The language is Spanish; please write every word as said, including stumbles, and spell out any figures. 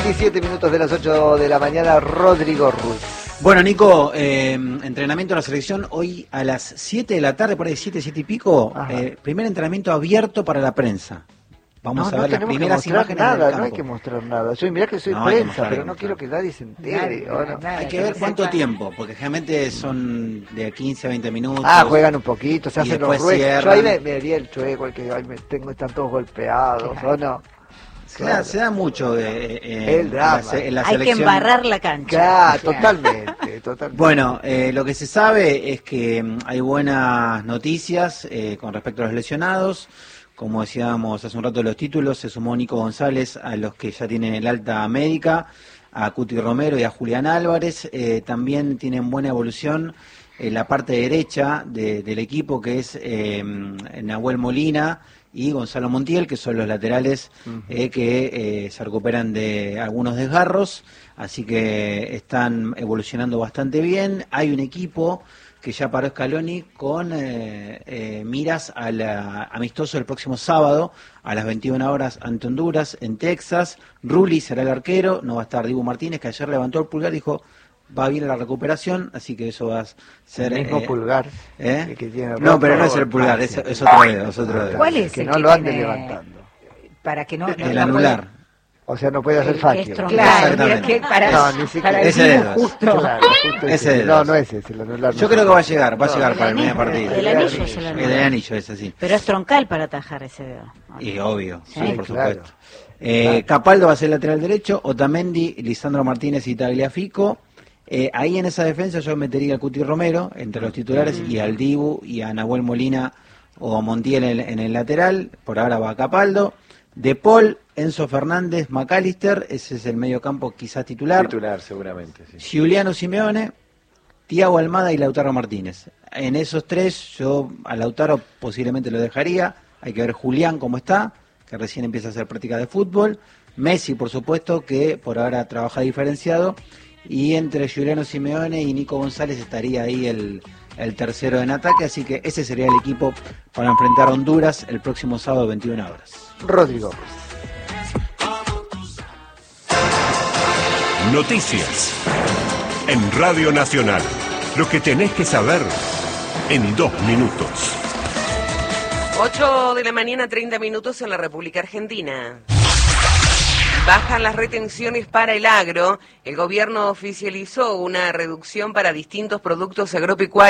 diecisiete minutos de las ocho de la mañana, Rodrigo Ruiz. Bueno, Nico, eh, entrenamiento de la selección hoy a las siete de la tarde, por ahí siete, siete y pico, eh, primer entrenamiento abierto para la prensa. Vamos no, a ver no las primeras imágenes nada, del campo. No hay que mostrar nada. Yo mirá que soy no, prensa, que pero no quiero que nadie se entere. Nada, no? nada, hay que ver cuánto tiempo, porque generalmente son de quince a veinte minutos. Ah, juegan un poquito, se hacen los ruedos. Yo ahí me, me di el chueco, el que ahí me tengo, están todos golpeados, ¿o no? Se da, se da mucho eh, eh, el drama. En la, en la hay selección. que embarrar la cancha. Claro, totalmente, totalmente. Bueno, eh, lo que se sabe es que hay buenas noticias eh, con respecto a los lesionados. Como decíamos hace un rato de los títulos, se sumó Nico González a los que ya tienen el alta médica, a Cuti Romero y a Julián Álvarez. Eh, también tienen buena evolución en la parte derecha de, del equipo, que es eh, Nahuel Molina y Gonzalo Montiel, que son los laterales eh, que eh, se recuperan de algunos desgarros, así que están evolucionando bastante bien. Hay un equipo que ya paró Scaloni con eh, eh, miras al amistoso el próximo sábado a las veintiuna horas ante Honduras en Texas. Rulli será el arquero, no va a estar Dibu Martínez, que ayer levantó el pulgar y dijo va bien la recuperación, así que eso va a ser... El mismo eh, pulgar ¿eh? que tiene No, pero no es el pulgar, es, es otro dedo, es otro dedo. ¿Cuál es que el no que lo anden tiene... levantando? Para que no... no el no anular. puede... O sea, no puede hacer fácil. Claro, que para, no, ni siquiera. Para ese dedo. Justo. Claro, justo ese. Ese dedo. No, no es ese. El anular, Yo no creo que va a llegar, va a llegar el para el anillo, primer partido. El anillo es el anular. El anillo es así. Pero es troncal para atajar ese dedo. Y obvio, sí, sí por claro. supuesto. Eh, claro. Capaldo va a ser lateral derecho, Otamendi, Lisandro Martínez y Tagliafico. Eh, ahí en esa defensa yo metería al Cuti Romero entre los titulares mm. y al Dibu y a Nahuel Molina o Montiel en, en el lateral. Por ahora va Capaldo. De Paul, Enzo Fernández, McAllister, ese es el mediocampo quizás titular. Titular, seguramente, sí. Giuliano Simeone, Thiago Almada y Lautaro Martínez. En esos tres, yo a Lautaro posiblemente lo dejaría. Hay que ver Julián cómo está, que recién empieza a hacer práctica de fútbol. Messi, por supuesto, que por ahora trabaja diferenciado. Y entre Giuliano Simeone y Nico González estaría ahí el, el tercero en ataque. Así que ese sería el equipo para enfrentar a Honduras el próximo sábado, veintiuna horas. Rodrigo. Noticias en Radio Nacional. Lo que tenés que saber en dos minutos. ocho de la mañana, treinta minutos en la República Argentina. Bajan las retenciones para el agro. El gobierno oficializó una reducción para distintos productos agropecuarios.